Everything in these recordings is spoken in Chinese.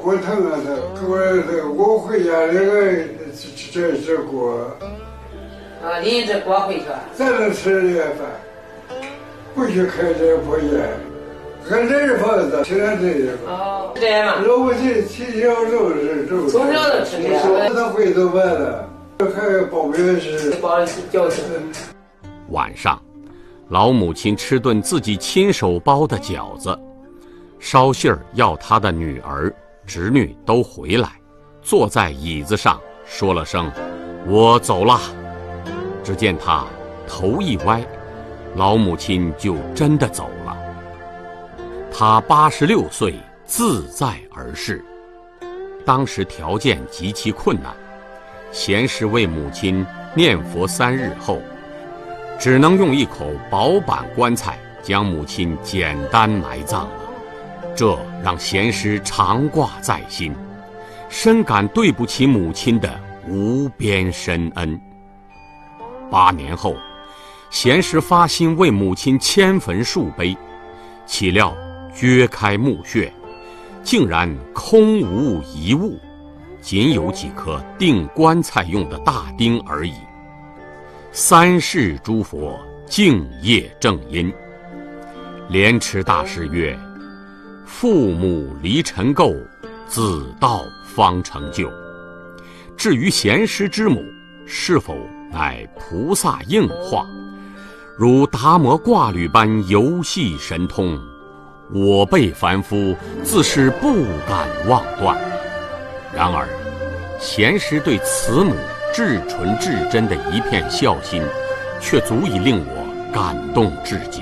骨疼啊，我回家那个这锅。 啊，拎着锅回去。 咱能吃点饭，不去开这破烟，俺这房子现在这个。 哦，这样嘛。 老母亲从小都从小都吃这个。 他回头完了，还包面是。 包饺子。 晚上，老母亲吃顿自己亲手包的饺子，捎信儿要她的女儿、侄女都回来，坐在椅子上说了声“我走了”。只见他头一歪，老母亲就真的走了。他86岁，自在而逝。当时条件极其困难，贤师为母亲念佛3日后，只能用一口薄板棺材将母亲简单埋葬了。这让贤师常挂在心，深感对不起母亲的无边深恩。8年后，贤师发心为母亲迁坟树碑，岂料掘开墓穴，竟然空无一物，仅有几颗钉棺材用的大钉而已。3世诸佛敬业正因。莲池大师曰：父母离尘垢，子道方成就。至于贤师之母是否乃菩萨应化，如达摩挂履般游戏神通，我辈凡夫自是不敢妄断。然而贤师对慈母至纯至真的一片孝心，却足以令我感动至极。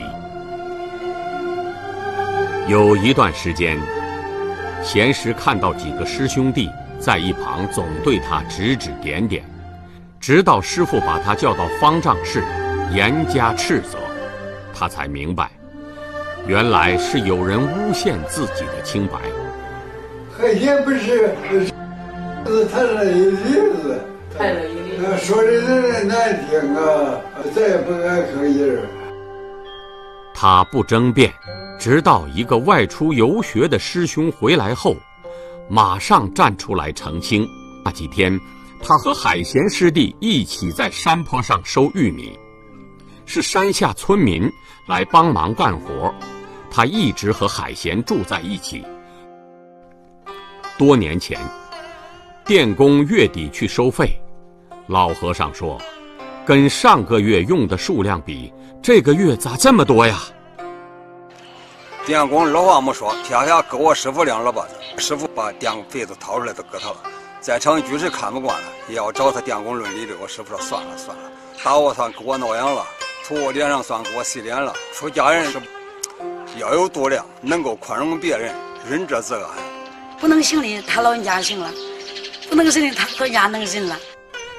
有一段时间，贤师看到几个师兄弟在一旁总对他指指点点，直到师父把他叫到方丈室严加斥责，他才明白，原来是有人诬陷自己的清白。 也不是他的意思，说的人难听啊，咱也不敢吭音。 他不争辩，直到一个外出游学的师兄回来后，马上站出来澄清。那几天他和海贤师弟一起在山坡上收玉米，是山下村民来帮忙干活，他一直和海贤住在一起。多年前，电工月底去收费，老和尚说，跟上个月用的数量比，这个月咋这么多呀？ 电工二话没说，撇下给我师傅2耳巴子，师傅把电费子掏出来都给他了。在场居士看不惯了，也要找他电工论理的。我师傅说算了，打我算给我挠痒了，吐我脸上算给我洗脸了。出家人是要有度量，能够宽容别人，仁者自安。 不能行的他老人家行了，不能行的他老人家能行了。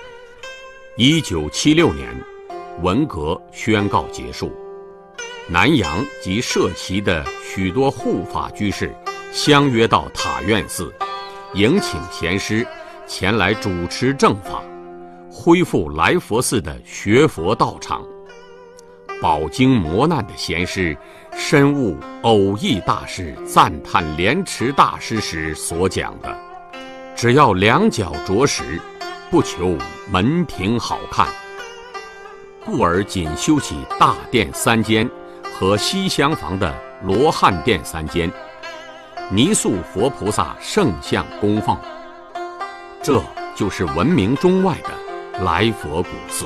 1976年，文革宣告结束，南阳及社旗的许多护法居士相约到塔院寺，迎请贤师前来主持正法，恢复来佛寺的学佛道场。饱经磨难的贤师深悟偶益大师赞叹莲池大师时所讲的，只要2脚着实，不求门庭好看，故而仅修起大殿3间和西厢房的罗汉殿3间，泥塑佛菩萨圣像供奉。这就是闻名中外的来佛古寺。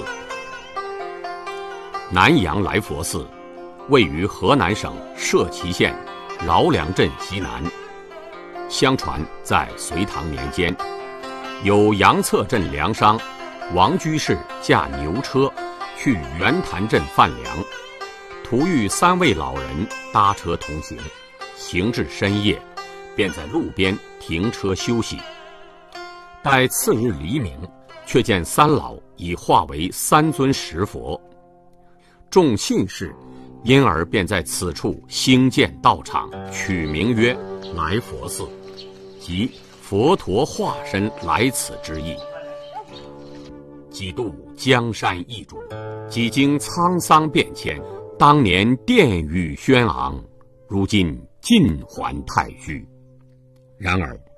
南阳来佛寺位于河南省社旗县饶梁镇西南。相传在隋唐年间，有杨策镇粮商王居士驾牛车去袁潭镇贩粮，途遇3位老人搭车同行，行至深夜，便在路边停车休息。待次日黎明，却见3老已化为3尊石佛。众信士因而便在此处兴建道场，取名曰来佛寺，即佛陀化身来此之意。几度江山易主，几经沧桑变迁，当年殿宇轩昂，如今尽还太虚。然而